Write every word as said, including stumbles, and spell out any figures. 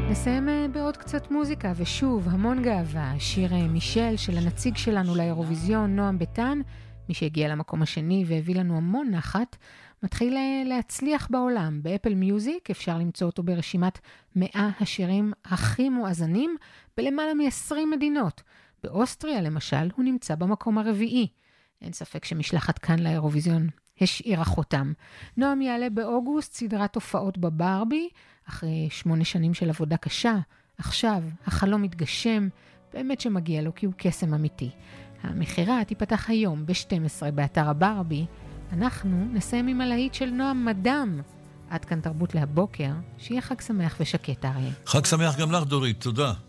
נסיים בעוד קצת מוזיקה, ושוב, המון גאווה, שיר מישל של הנציג שלנו לאירוויזיון, נועם ביטן, מי שהגיע למקום השני והביא לנו המון נחת, מתחיל להצליח בעולם. באפל מיוזיק אפשר למצוא אותו ברשימת מאה השירים הכי מואזנים בלמעלה מ-עשרים מדינות. באוסטריה למשל הוא נמצא במקום הרביעי. אין ספק שמשלחת כאן לאירוויזיון השאירה חותם. נועם יעלה באוגוסט סדרת הופעות בברבי, אחרי שמונה שנים של עבודה קשה. עכשיו החלום מתגשם, באמת שמגיע לו כי הוא קסם אמיתי. המחירה תיפתח היום ב-שתים עשרה באתר הברבי. אנחנו נסיים עם הלהיט של נועם מדם. עד כאן תרבות להבוקר, שיהיה חג שמח ושקט אריה. חג שמח גם לך דורית, תודה.